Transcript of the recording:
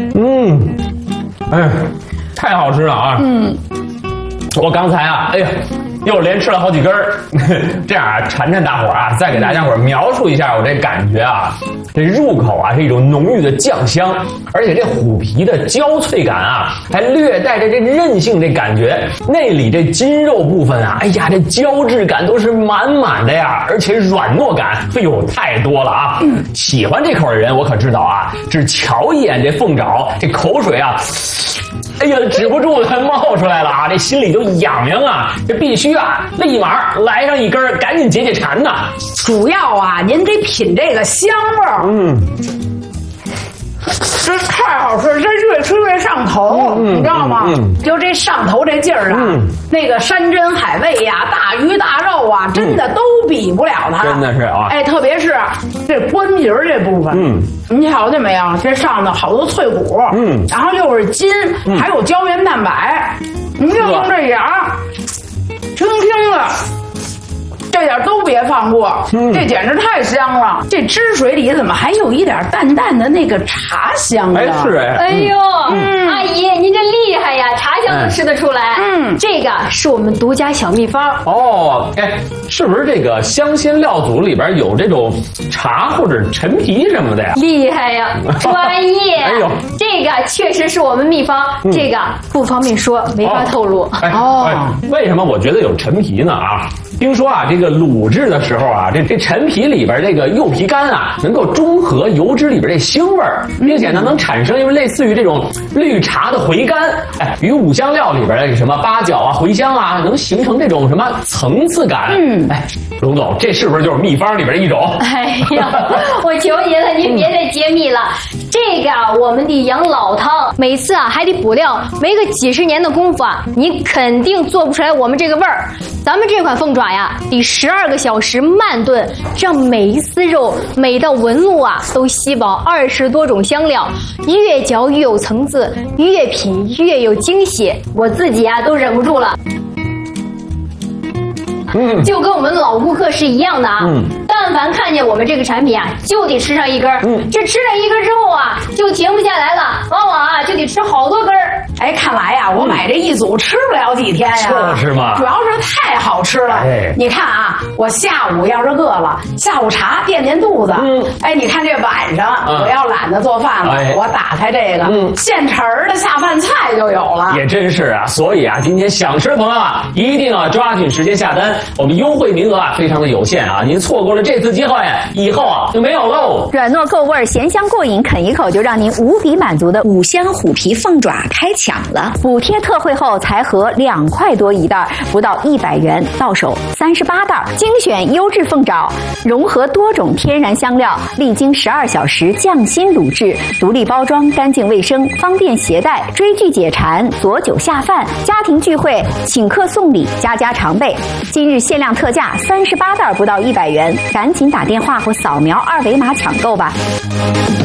哎，太好吃了啊！我刚才啊，哎呀，又连吃了好几根儿。这样啊，馋大伙儿啊，再给大家伙儿描述一下我这感觉啊。这入口啊是一种浓郁的酱香，而且这虎皮的焦脆感啊，还略带着这韧性这感觉。内里这筋肉部分啊，哎呀，这胶质感都是满满的呀，而且软糯感，哎呦，太多了啊！喜欢这口的人，我可知道啊，只瞧一眼这凤爪，这口水啊。哎呀，止不住的冒出来了啊！这心里就痒痒啊！这必须啊，立马来上一根，赶紧解馋呐！ 主要啊，您得品这个香味儿。这太好吃，这越吃越上头，你知道吗？就这上头这劲儿啊，那个山珍海味呀、大鱼大肉啊，真的都比不了它。 真的是啊！ 哎，特别是这关节这部分，你瞧见没有？这上头好多脆骨，然后又是筋，还有胶原蛋白，你就用这牙，轻轻的。这点都别放过，这简直太香了！这汁水里怎么还有一点淡淡的那个茶香呢？ 哎，是哎。 哎呦，阿姨，您这厉害呀，茶香都吃得出来。这个是我们独家小秘方。 哦，哎，是不是这个香辛料组里边有这种茶或者陈皮什么的呀？ 厉害呀，专业！ 哎呦， 这个确实是我们秘方，这个不方便说，没法透露。 为什么我觉得有陈皮呢？啊？听说啊，这个卤制的时候啊，这陈皮里边这个柚皮苷啊，能够中和油脂里边这腥味儿，并且呢能产生类似于这种绿茶的回甘，哎，与五香料里边的什么八角啊、茴香啊，能形成这种什么层次感。哎，龙总，这是不是就是秘方里边的一种？ 哎呀，我求您了，您别再揭秘了。这个我们的养老汤，每次啊还得补料，没个几十年的功夫啊，你肯定做不出来我们这个味儿。咱们这款凤爪呀，得12个小时慢炖，让每一丝肉、每道纹路啊都吸饱20多种香料，越嚼越有层次，越品越有惊喜。我自己啊都忍不住了。就跟我们老顾客是一样的啊。但凡看见我们这个产品啊，就得吃上一根。这吃了一根之后啊，就停不下来了，往往啊就得吃好多根儿。 哎，看来呀，我买这一组吃不了几天呀。 就是嘛， 主要是太好吃了。你看啊，我下午要是饿了，下午茶垫肚子。哎，你看这晚上我要懒得做饭了，我打开这个现成的下饭菜就有了。 也真是啊，所以啊，今天想吃的朋友啊，一定要抓紧时间下单。我们优惠名额啊非常的有限啊，您错过了这次机会，以后啊就没有喽。 软糯够味，咸香过瘾，啃一口就让您无比满足的五香虎皮凤爪开抢了！补贴特惠后才合2块多一袋，不到100元，到手38袋，精选优质凤爪，融合多种天然香料，历经12小时匠心卤制，独立包装，干净卫生，方便携带，追剧解馋，佐酒下饭，家庭聚会，请客送礼，家家常备。今日限量特价38袋不到100元，赶紧打电话或扫描2维码抢购吧。